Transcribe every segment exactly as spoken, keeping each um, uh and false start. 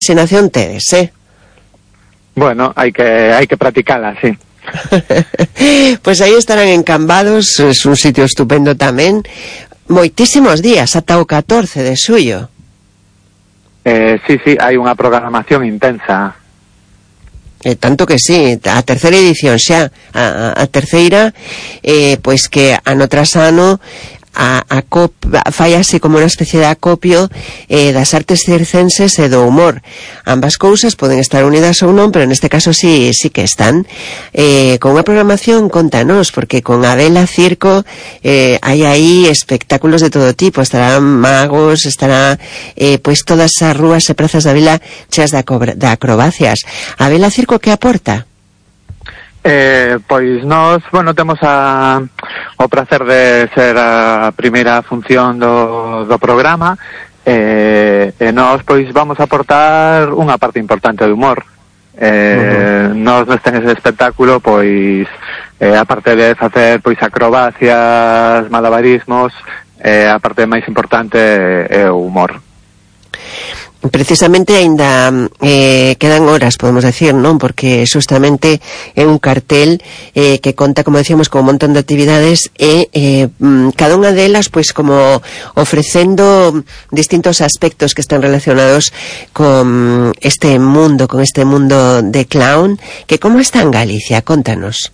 imaginación tedes, eh? Bueno, hai que hai que practicala, sí. Pois aí estarán en Cambados, é un sitio estupendo tamén, moitísimos días, ata o catorce de xullo. Eh, sí, sí, hai unha programación intensa. E tanto que sí, a terceira edición xa, a, a, a terceira, eh, pois que ano tras ano a, a cop, fai así como unha especie de acopio eh, das artes circenses e do humor. Ambas cousas poden estar unidas ou non, pero neste caso sí, sí que están. Eh, con unha programación, contanos, porque con Abela Circo eh, hai aí espectáculos de todo tipo, estarán magos, estará eh, pois todas as rúas e prazas da vila cheas de, de acrobacias. Abela Circo que aporta? Eh, pois nós, bueno, temos a, o placer de ser a primeira función do, do programa eh, e nós pois vamos a aportar unha parte importante do humor. Eh, uh-huh. Nós neste espectáculo pois eh, a parte de facer pois acrobacias, malabarismos, eh, a parte máis importante é o humor. Precisamente aínda eh, quedan horas, podemos decir, non? Porque justamente é un cartel eh, que conta, como decíamos, con un montón de actividades e eh, cada unha delas pois como ofrecendo distintos aspectos que están relacionados con este mundo, con este mundo de clown, que como está en Galicia, contanos.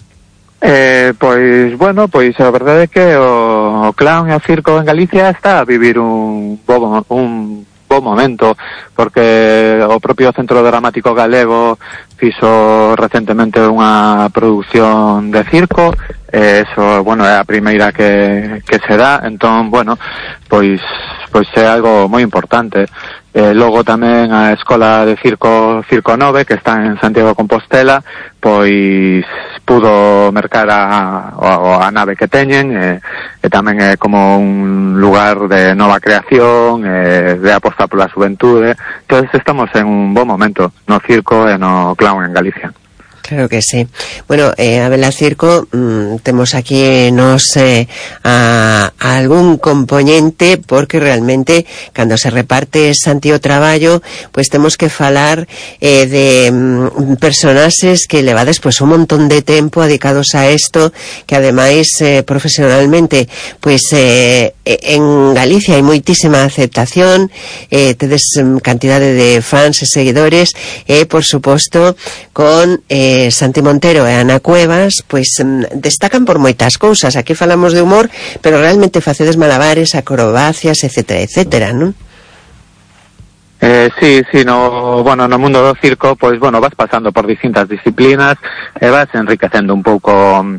Eh, pois, bueno, pois a verdade é que o, o clown e o circo en Galicia está a vivir un bo, un bo momento, porque o propio Centro Dramático Galego fixo recentemente unha produción de circo, e eso, bueno, é a primeira que, que se dá, entón, bueno, pois, pois é algo moi importante. Eh, logo tamén a Escola de Circo Circo nove, que está en Santiago de Compostela, pois pudo mercar a, a, a nave que teñen e, e tamén é como un lugar de nova creación, e de aposta pola xuventude. Entón estamos en un bo momento no circo e no clown en Galicia. Claro que sí. Bueno, eh, Abela Circo, mmm, temos aquí nos eh, a, a algún componente, porque realmente cando se reparte Santi o traballo, pois temos que falar eh, de mm, personaxes que levades pois un montón de tempo dedicados a isto, que ademais eh, profesionalmente pois eh, en Galicia hai moitísima aceptación, eh, tedes mm, cantidade de fans e seguidores, e por suposto con eh, Santi Montero e Ana Cuevas pois destacan por moitas cousas. Aquí falamos de humor, pero realmente facedes malabares, acrobacias, etcétera, etcétera, non? Eh, sí, sí, no, bueno, no mundo do circo, pois, bueno, vas pasando por distintas disciplinas e vas enriquecendo un pouco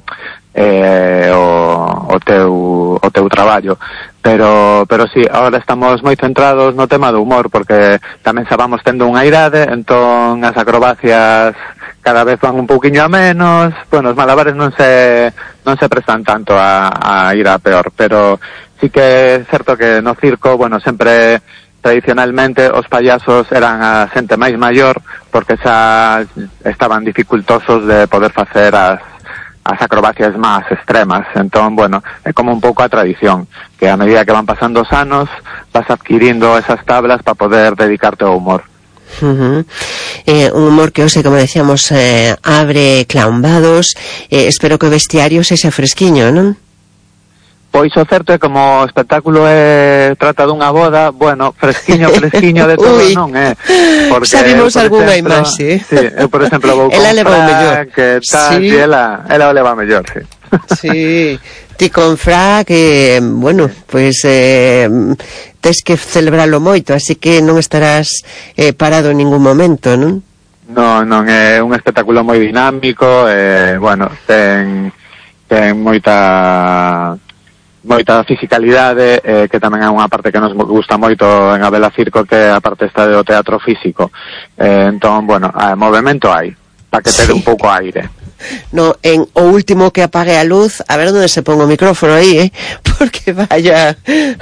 eh, o, o teu o teu traballo, pero pero sí, ahora estamos moi centrados no tema do humor, porque tamén xa vamos tendo unha idade, entón as acrobacias cada vez van un pouquiño a menos, bueno, os malabares non se non se prestan tanto a, a ir a peor, pero sí que é certo que no circo, bueno, sempre tradicionalmente os payasos eran a xente máis maior, porque xa estaban dificultosos de poder facer as as acrobacias máis extremas. Entón, bueno, é como un pouco a tradición, que a medida que van pasando os anos vas adquirindo esas tablas para poder dedicarte ao humor. Uh-huh. Eh, un humor que hoxe, como decíamos, eh, abre Clownbados. eh, espero que o vestiario sexa fresquiño, non? Pois o certo é como o espectáculo é trata dunha boda, bueno, fresquiño, fresquiño de todo non é, porque xa vimos algunha imaxe. Sí, eu por exemplo vou con Frank, que tal, sí. E ela, ela o leva mellor, sí. Sí, ti con Fra que, bueno, pois eh, tes que celebralo moito, así que non estarás eh, parado en ningún momento, non? Non, non, é un espectáculo moi dinámico, e, bueno, ten, ten moita moita fisicalidade, eh, que tamén é unha parte que nos gusta moito en Abela Circo, que é a parte esta do teatro físico. Eh, entón, bueno, eh, movimento hai, para que te dé un pouco aire. No, en o último que apague a luz, a ver onde se pongo o micrófono aí, eh? Porque vaya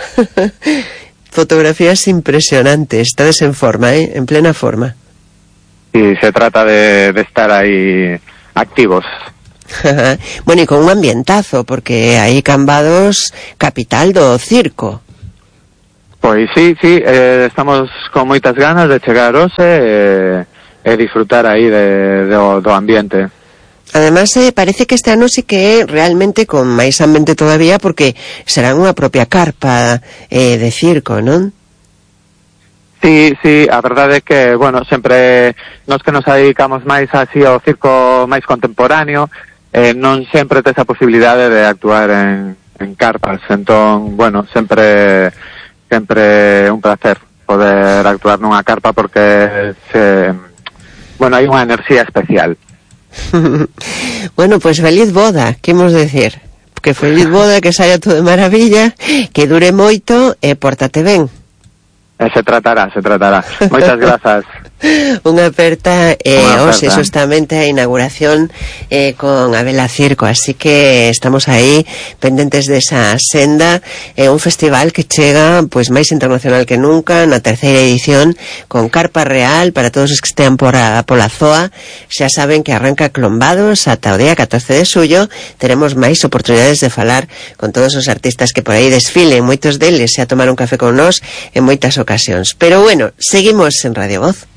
fotografías impresionantes, estades en forma, eh? En plena forma. Sí, se trata de, de estar aí activos. Bueno, e con un ambientazo, porque aí Cambados, capital do circo. Pois sí, sí, eh, estamos con moitas ganas de chegar hoxe e, e disfrutar aí de, do, do ambiente. Además, eh, parece que este ano sí que é realmente con máis ambiente todavía, porque será unha propia carpa eh, de circo, non? Sí, sí, a verdade é que, bueno, sempre nos que nos dedicamos máis así ao circo máis contemporáneo, eh, non sempre tes a posibilidade de actuar en, en carpas, entón, bueno, sempre sempre un placer poder actuar nunha carpa porque se, bueno, hai unha enerxía especial. Bueno, pues feliz boda, que imos decir? Que feliz boda, que saia todo de maravilla, que dure moito e pórtate ben. E se tratará, se tratará. Moitas grazas. Unha aperta, eh, Unha hoxe aperta. justamente a inauguración eh, con Abela Circo, así que estamos aí pendentes desa senda, eh, un festival que chega pois máis internacional que nunca, na terceira edición, con carpa real para todos os que estean por a, pola zoa. Xa saben que arranca Clombados ata o día catorce de xullo. Teremos máis oportunidades de falar con todos os artistas que por aí desfilen, moitos deles xa tomaron café con nós en moitas ocasións. Pero bueno, seguimos en Radio Voz.